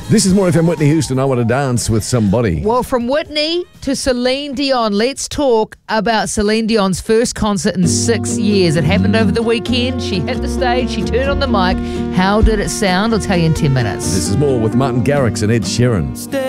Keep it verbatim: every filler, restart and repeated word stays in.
This is More F M Whitney Houston. I want to dance with somebody. Well, from Whitney to Celine Dion, let's talk about Celine Dion's first concert in six years. It happened over the weekend. She hit the stage. She turned on the mic. How did it sound? I'll tell you in ten minutes. This is More with Martin Garrix and Ed Sheeran.